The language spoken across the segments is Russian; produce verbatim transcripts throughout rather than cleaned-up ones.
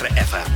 Ретро-эф эм.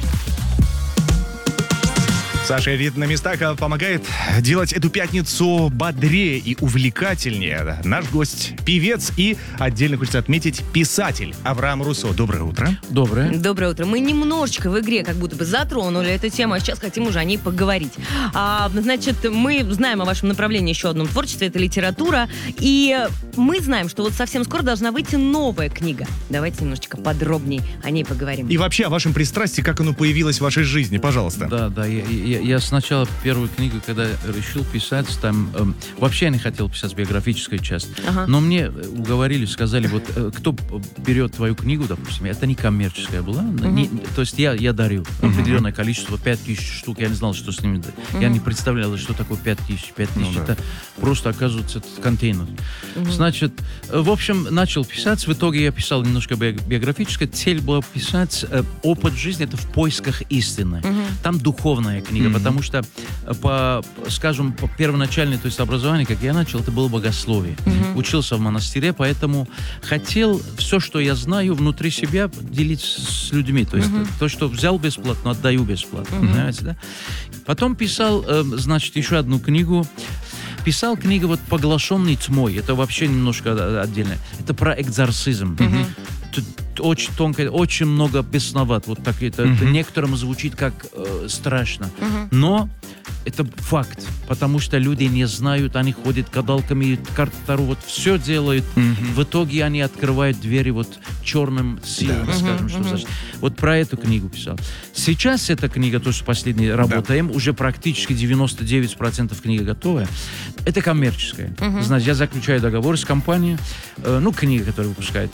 Саша едет на местах, помогает делать эту пятницу бодрее и увлекательнее. Наш гость — певец и, отдельно хочется отметить, писатель Авраам Руссо. Доброе утро. Доброе. Доброе утро. Мы немножечко в игре как будто бы затронули эту тему, а сейчас хотим уже о ней поговорить. А, значит, мы знаем о вашем направлении еще одном творчестве, это литература, и мы знаем, что вот совсем скоро должна выйти новая книга. Давайте немножечко подробнее о ней поговорим. И вообще о вашем пристрастии, как оно появилось в вашей жизни, пожалуйста. Да, да, я, я, я сначала первую книгу, когда решил писать, там, эм, вообще я не хотел писать биографическую часть, Ага. но мне уговорили, сказали, вот, э, кто берет твою книгу, допустим, это не коммерческая была, не- то есть я, я дарил определенное количество, пять тысяч штук, я не знал, что с ними, да- я не представлял, что такое пять тысяч, пять тысяч, Ну да. это просто, оказывается, это контейнер. Значит, э, в общем, начал писать, в итоге я писал немножко би- биографическое, цель была писать э, опыт жизни, это в поисках истины. Там духовная книга, потому что по, скажем, по первоначальное, то есть образование, как я начал, это было богословие. Учился в монастыре, поэтому хотел все, что я знаю, внутри себя делить с людьми. То есть то, что взял бесплатно, отдаю бесплатно. Понимаете, да? Потом писал, э, значит, еще одну книгу. Писал книгу вот «Поглощенный тьмой». Это вообще немножко отдельно. Это про экзорцизм. Тут очень тонко, очень много бесноват. Вот так это, это некоторым звучит как э, страшно. Но это факт, потому что люди не знают, они ходят гадалками, карт Таро, вот все делают. В итоге они открывают двери вот черным силам, Да. скажем, что значит. Вот про эту книгу писал. Сейчас эта книга, то, что последняя работаем, уже практически девяносто девять процентов книга готовая. Это коммерческая. Значит, я заключаю договор с компанией, э, ну, книга, которая выпускает,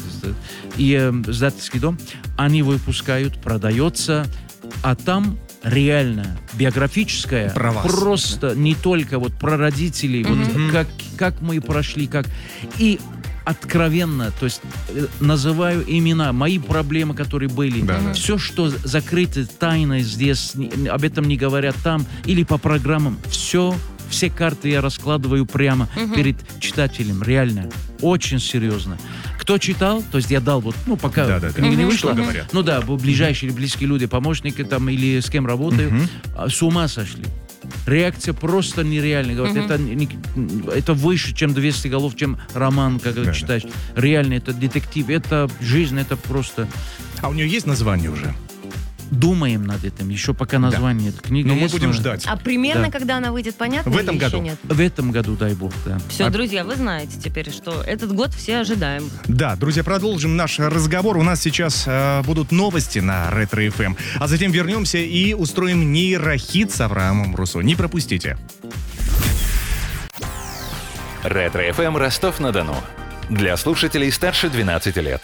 и э, издательский дом, они выпускают, продается, а там реально биографическая, Про вас. просто не только вот про родителей, вот как, как мы прошли, как... И откровенно, то есть э, называю имена, мои проблемы, которые были, Да, да. все, что закрыто тайной здесь, не- об этом не говорят там, или по программам, все, все карты я раскладываю прямо перед читателем, реально, очень серьезно. Кто читал, то есть я дал вот, ну, пока Да, да, да. книга не вышла, Что говорят? ну да, ближайшие или близкие люди, помощники там, или с кем работаю, а, с ума сошли. Реакция просто нереальная. Говорят, это, не- это выше, чем двести голов, чем роман, когда Да, читаешь. Реально, это детектив, это жизнь, это просто... А у нее есть название уже? Думаем над этим. Еще пока название нет. Книга Но мы есть, будем но- ждать. А примерно, Да. когда она выйдет, понятно? В этом или еще году. нет? В этом году, дай бог, да. Все, А- друзья, вы знаете теперь, что этот год все ожидаем. Да, друзья, продолжим наш разговор. У нас сейчас э, будут новости на Ретро-эф эм. А затем вернемся и устроим нейрохит с Авраамом Руссо. Не пропустите. Ретро-эф эм Ростов-на-Дону. Для слушателей старше двенадцати лет.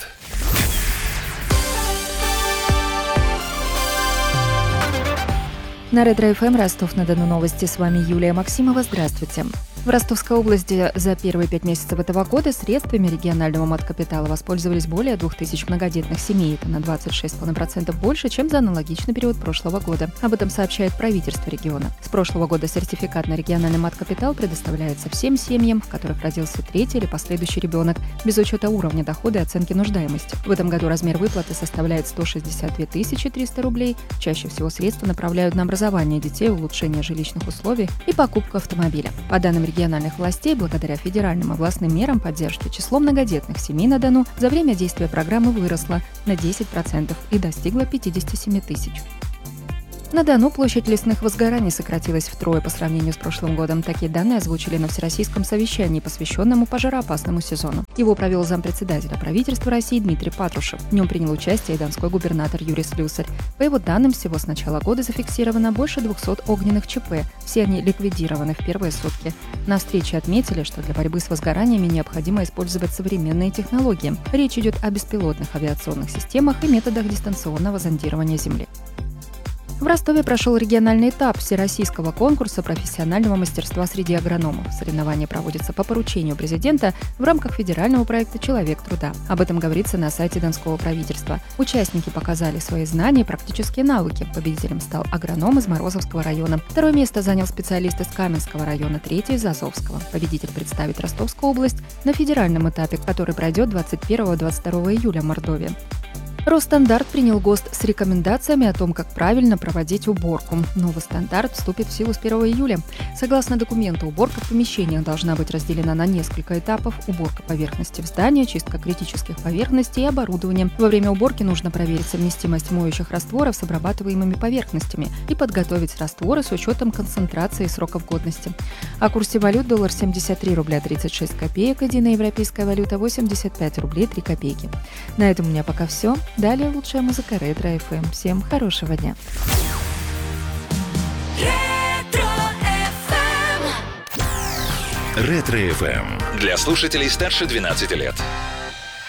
На Ретро-эф эм Ростов-на-Дону новости. С вами Юлия Максимова. Здравствуйте. В Ростовской области за первые пять месяцев этого года средствами регионального маткапитала воспользовались более двух тысяч многодетных семей. Это на двадцать шесть целых пять десятых процента больше, чем за аналогичный период прошлого года. Об этом сообщает правительство региона. С прошлого года сертификат на региональный маткапитал предоставляется всем семьям, в которых родился третий или последующий ребенок, без учета уровня дохода и оценки нуждаемости. В этом году размер выплаты составляет сто шестьдесят две тысячи триста рублей. Чаще всего средства направляют на образование детей, улучшение жилищных условий и покупку автомобиля. По данным региональных властей, благодаря федеральным и областным мерам поддержки, число многодетных семей на Дону за время действия программы выросло на десять процентов и достигло пятьдесят семь тысяч. На Дону площадь лесных возгораний сократилась втрое по сравнению с прошлым годом. Такие данные озвучили на Всероссийском совещании, посвященному пожароопасному сезону. Его провел зампредседателя правительства России Дмитрий Патрушев. В нем принял участие и донской губернатор Юрий Слюсарь. По его данным, всего с начала года зафиксировано больше двухсот огненных ЧП. Все они ликвидированы в первые сутки. На встрече отметили, что для борьбы с возгораниями необходимо использовать современные технологии. Речь идет о беспилотных авиационных системах и методах дистанционного зондирования Земли. В Ростове прошел региональный этап всероссийского конкурса профессионального мастерства среди агрономов. Соревнования проводятся по поручению президента в рамках федерального проекта «Человек труда». Об этом говорится на сайте Донского правительства. Участники показали свои знания и практические навыки. Победителем стал агроном из Морозовского района. Второе место занял специалист из Каменского района, третье из Азовского. Победитель представит Ростовскую область на федеральном этапе, который пройдет двадцать первого — двадцать второго июля в Мордовии. Росстандарт принял ГОСТ с рекомендациями о том, как правильно проводить уборку. Новый стандарт вступит в силу с первого июля. Согласно документу, уборка в помещениях должна быть разделена на несколько этапов: уборка поверхности в здании, чистка критических поверхностей и оборудования. Во время уборки нужно проверить совместимость моющих растворов с обрабатываемыми поверхностями и подготовить растворы с учетом концентрации и сроков годности. О курсе валют: доллар семьдесят три рубля тридцать шесть копеек, единая европейская валюта восемьдесят пять рублей три копейки. На этом у меня пока все. Далее лучшая музыка Ретро эф эм. Всем хорошего дня. Ретро эф эм для слушателей старше двенадцати лет.